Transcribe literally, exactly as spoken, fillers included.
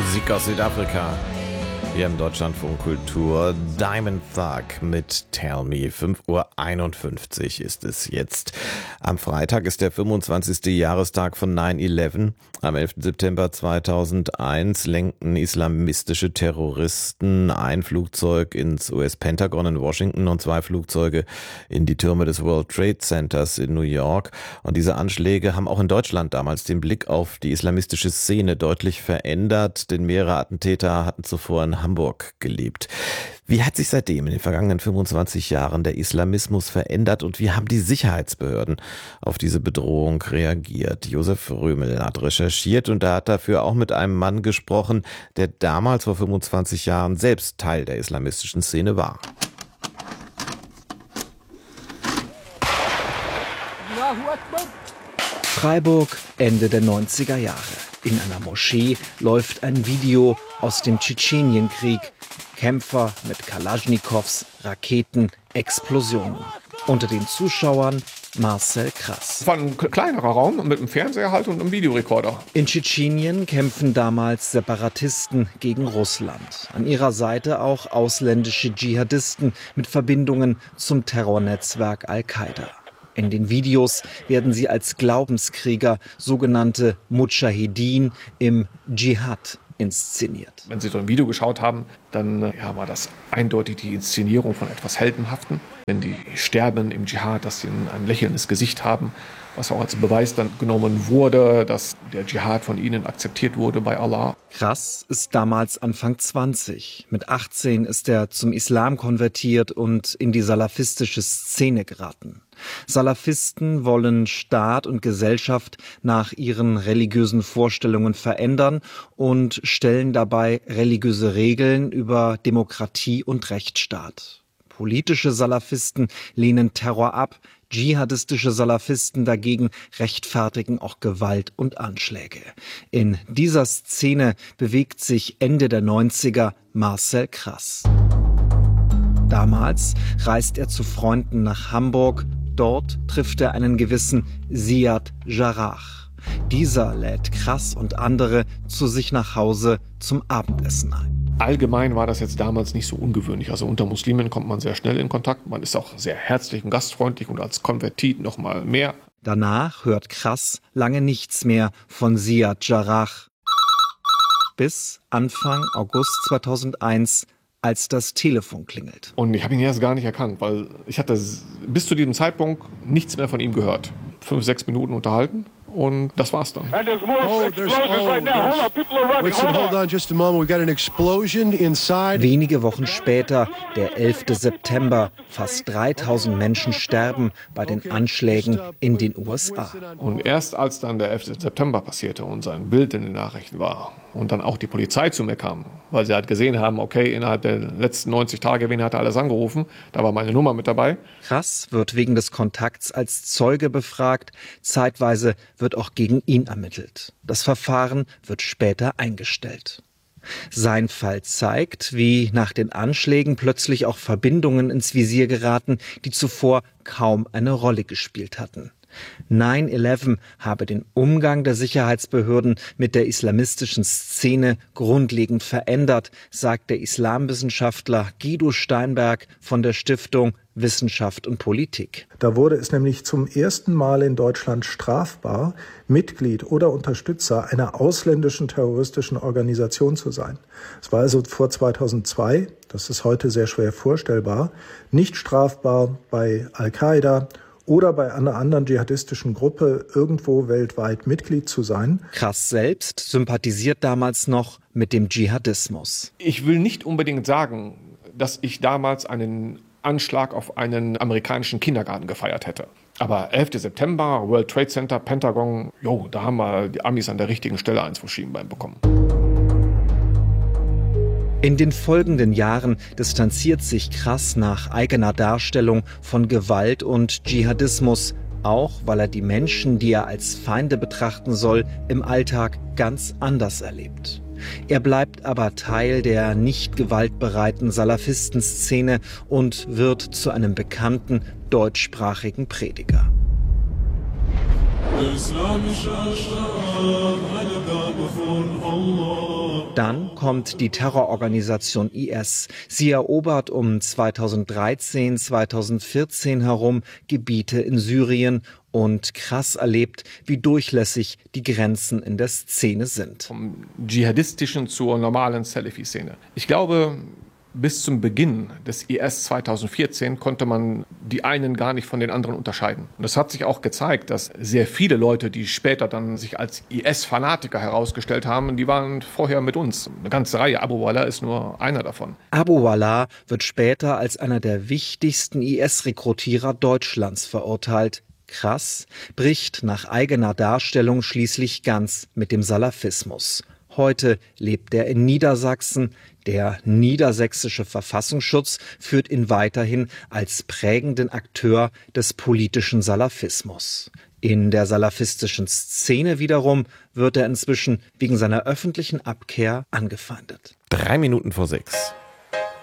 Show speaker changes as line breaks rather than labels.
Musik aus Südafrika. Hier im Deutschlandfunk Kultur, Diamond Thug mit Tell Me. fünf Uhr einundfünfzig ist es jetzt. Am Freitag ist der fünfundzwanzigste Jahrestag von neun elf. Am elften September zweitausendeins lenkten islamistische Terroristen ein Flugzeug ins U S-Pentagon in Washington und zwei Flugzeuge in die Türme des World Trade Centers in New York. Und diese Anschläge haben auch in Deutschland damals den Blick auf die islamistische Szene deutlich verändert, denn mehrere Attentäter hatten zuvor in Hamburg gelebt. Wie hat sich seitdem in den vergangenen fünfundzwanzig Jahren der Islamismus verändert und wie haben die Sicherheitsbehörden auf diese Bedrohung reagiert? Josef Römel hat recherchiert und er hat dafür auch mit einem Mann gesprochen, der damals vor fünfundzwanzig Jahren selbst Teil der islamistischen Szene war.
Freiburg, Ende der neunziger Jahre. In einer Moschee läuft ein Video aus dem Tschetschenienkrieg. Kämpfer mit Kalaschnikows, Raketen, Explosionen. Unter den Zuschauern Marcel Krass.
Es war ein kleinerer Raum mit einem Fernseher halt und einem Videorekorder.
In Tschetschenien kämpfen damals Separatisten gegen Russland. An ihrer Seite auch ausländische Dschihadisten mit Verbindungen zum Terrornetzwerk Al-Qaida. In den Videos werden sie als Glaubenskrieger, sogenannte Mudschahidin, im Dschihad inszeniert.
Wenn Sie so ein Video geschaut haben, dann ja, war das eindeutig die Inszenierung von etwas Heldenhaften. Wenn die sterben im Dschihad, dass sie ein, ein lächelndes Gesicht haben, was auch als Beweis dann genommen wurde, dass der Dschihad von ihnen akzeptiert wurde bei Allah.
Krass ist damals Anfang zwanzig. Mit achtzehn ist er zum Islam konvertiert und in die salafistische Szene geraten. Salafisten wollen Staat und Gesellschaft nach ihren religiösen Vorstellungen verändern und stellen dabei religiöse Regeln über Demokratie und Rechtsstaat. Politische Salafisten lehnen Terror ab, dschihadistische Salafisten dagegen rechtfertigen auch Gewalt und Anschläge. In dieser Szene bewegt sich Ende der neunziger Marcel Krass. Damals reist er zu Freunden nach Hamburg. Dort trifft er einen gewissen Ziad Jarrah. Dieser lädt Krass und andere zu sich nach Hause zum Abendessen ein.
Allgemein war das jetzt damals nicht so ungewöhnlich. Also unter Muslimen kommt man sehr schnell in Kontakt. Man ist auch sehr herzlich und gastfreundlich und als Konvertit noch mal mehr.
Danach hört Krass lange nichts mehr von Ziad Jarrah. Bis Anfang August zweitausendeins, als das Telefon klingelt.
Und ich habe ihn erst gar nicht erkannt, weil ich hatte bis zu diesem Zeitpunkt nichts mehr von ihm gehört. Fünf, sechs Minuten unterhalten und das war's dann.
Wenige Wochen später, der elfte September, fast dreitausend Menschen sterben bei den Anschlägen in den U S A.
Und erst als dann der elfte September passierte und sein Bild in den Nachrichten war und dann auch die Polizei zu mir kam, weil sie halt gesehen haben, okay, innerhalb der letzten neunzig Tage, wen hat er alles angerufen, da war meine Nummer mit dabei.
Krass wird wegen des Kontakts als Zeuge befragt, zeitweise wird auch gegen ihn ermittelt. Das Verfahren wird später eingestellt. Sein Fall zeigt, wie nach den Anschlägen plötzlich auch Verbindungen ins Visier geraten, die zuvor kaum eine Rolle gespielt hatten. neun elf habe den Umgang der Sicherheitsbehörden mit der islamistischen Szene grundlegend verändert, sagt der Islamwissenschaftler Guido Steinberg von der Stiftung Wissenschaft und Politik.
Da wurde es nämlich zum ersten Mal in Deutschland strafbar, Mitglied oder Unterstützer einer ausländischen terroristischen Organisation zu sein. Es war also vor zweitausendzwei, das ist heute sehr schwer vorstellbar, nicht strafbar bei Al-Qaida oder bei einer anderen dschihadistischen Gruppe irgendwo weltweit Mitglied zu sein.
Krass selbst sympathisiert damals noch mit dem Dschihadismus.
Ich will nicht unbedingt sagen, dass ich damals einen Anschlag auf einen amerikanischen Kindergarten gefeiert hätte. Aber elfter September, World Trade Center, Pentagon, jo, da haben wir die Amis an der richtigen Stelle eins vom Schienbein bekommen.
In den folgenden Jahren distanziert sich Krass nach eigener Darstellung von Gewalt und Dschihadismus, auch weil er die Menschen, die er als Feinde betrachten soll, im Alltag ganz anders erlebt. Er bleibt aber Teil der nicht gewaltbereiten Salafistenszene und wird zu einem bekannten deutschsprachigen Prediger. Islamischer Staat, Dann kommt die Terrororganisation I S. Sie erobert um zweitausenddreizehn, zweitausendvierzehn herum Gebiete in Syrien und krass erlebt, wie durchlässig die Grenzen in der Szene sind.
Vom dschihadistischen zur normalen Salafi-Szene. Ich glaube, bis zum Beginn des I S zweitausendvierzehn konnte man die einen gar nicht von den anderen unterscheiden. Und es hat sich auch gezeigt, dass sehr viele Leute, die später dann sich als I S-Fanatiker herausgestellt haben, die waren vorher mit uns. Eine ganze Reihe. Abu Wallah ist nur einer davon.
Abu Wallah wird später als einer der wichtigsten I S-Rekrutierer Deutschlands verurteilt. Krass, bricht nach eigener Darstellung schließlich ganz mit dem Salafismus. Heute lebt er in Niedersachsen. Der niedersächsische Verfassungsschutz führt ihn weiterhin als prägenden Akteur des politischen Salafismus. In der salafistischen Szene wiederum wird er inzwischen wegen seiner öffentlichen Abkehr angefeindet.
Drei Minuten vor sechs.